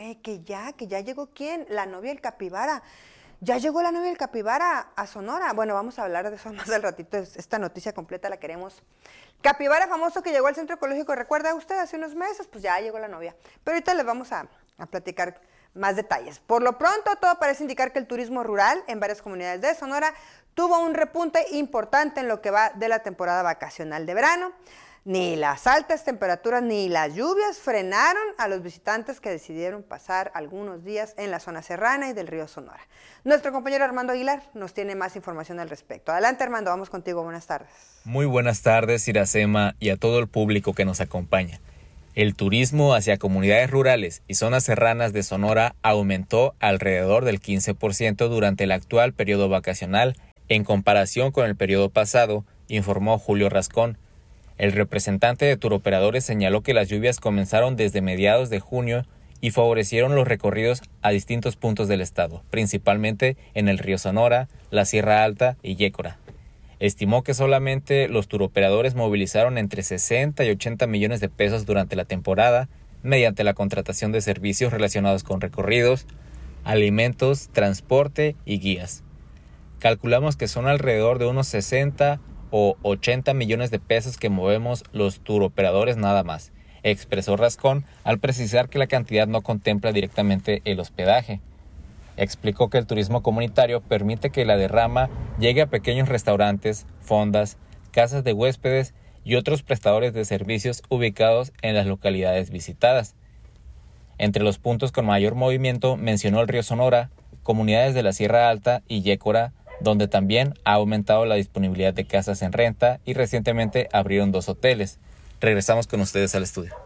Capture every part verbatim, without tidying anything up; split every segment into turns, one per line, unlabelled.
Eh, que ya, que ya llegó ¿quién? La novia del capibara. Ya llegó la novia del capibara a Sonora. Bueno, vamos a hablar de eso más al ratito. Esta noticia completa la queremos. Capibara famoso que llegó al centro ecológico, ¿recuerda usted? Hace unos meses, pues ya llegó la novia. Pero ahorita les vamos a, a platicar más detalles. Por lo pronto, todo parece indicar que el turismo rural en varias comunidades de Sonora tuvo un repunte importante en lo que va de la temporada vacacional de verano. Ni las altas temperaturas ni las lluvias frenaron a los visitantes que decidieron pasar algunos días en la zona serrana y del río Sonora. Nuestro compañero Armando Aguilar nos tiene más información al respecto. Adelante, Armando, vamos contigo. Buenas tardes.
Muy buenas tardes, Iracema, y a todo el público que nos acompaña. El turismo hacia comunidades rurales y zonas serranas de Sonora aumentó alrededor del quince por ciento durante el actual periodo vacacional en comparación con el periodo pasado, informó Julio Rascón. El representante de turoperadores señaló que las lluvias comenzaron desde mediados de junio y favorecieron los recorridos a distintos puntos del estado, principalmente en el río Sonora, la Sierra Alta y Yécora. Estimó que solamente los turoperadores movilizaron entre sesenta y ochenta millones de pesos durante la temporada mediante la contratación de servicios relacionados con recorridos, alimentos, transporte y guías. Calculamos que son alrededor de unos sesenta o ochenta millones de pesos que movemos los turoperadores nada más, expresó Rascón al precisar que la cantidad no contempla directamente el hospedaje. Explicó que el turismo comunitario permite que la derrama llegue a pequeños restaurantes, fondas, casas de huéspedes y otros prestadores de servicios ubicados en las localidades visitadas. Entre los puntos con mayor movimiento mencionó el río Sonora, comunidades de la Sierra Alta y Yécora, donde también ha aumentado la disponibilidad de casas en renta y recientemente abrieron dos hoteles. Regresamos con ustedes al estudio.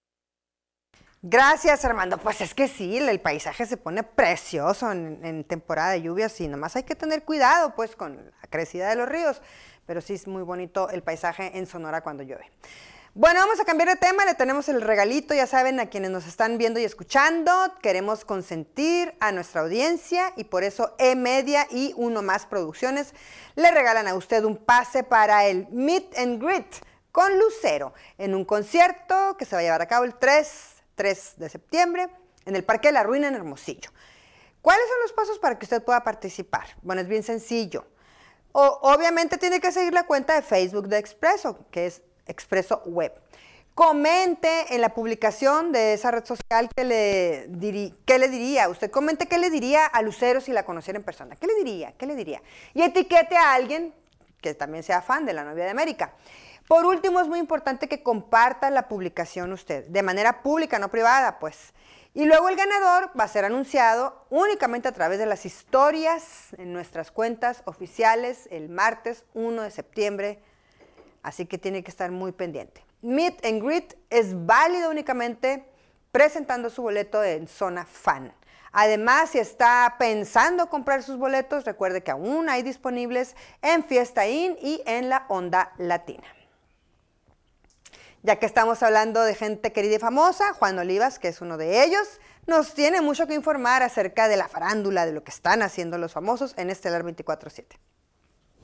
Gracias, Armando. Pues es que sí, el paisaje se pone precioso en, en temporada de lluvias y nomás hay que tener cuidado pues con la crecida de los ríos, pero sí es muy bonito el paisaje en Sonora cuando llueve. Bueno, vamos a cambiar de tema, le tenemos el regalito, ya saben, a quienes nos están viendo y escuchando, queremos consentir a nuestra audiencia y por eso E-Media y Uno Más Producciones le regalan a usted un pase para el Meet and Greet con Lucero en un concierto que se va a llevar a cabo el tres de septiembre en el Parque de la Ruina en Hermosillo. ¿Cuáles son los pasos para que usted pueda participar? Bueno, es bien sencillo. O, obviamente tiene que seguir la cuenta de Facebook de Expreso, que es Expreso Web. Comente en la publicación de esa red social que le, diri, qué le diría. Usted comente qué le diría a Lucero si la conociera en persona. ¿Qué le diría? ¿Qué le diría? Y etiquete a alguien que también sea fan de la novia de América. Por último, es muy importante que comparta la publicación usted, de manera pública, no privada, pues. Y luego el ganador va a ser anunciado únicamente a través de las historias en nuestras cuentas oficiales el martes primero de septiembre. Así que tiene que estar muy pendiente. Meet and Greet es válido únicamente presentando su boleto en zona fan. Además, si está pensando comprar sus boletos, recuerde que aún hay disponibles en Fiesta Inn y en la Onda Latina. Ya que estamos hablando de gente querida y famosa, Juan Olivas, que es uno de ellos, nos tiene mucho que informar acerca de la farándula, de lo que están haciendo los famosos en Estelar veinticuatro siete.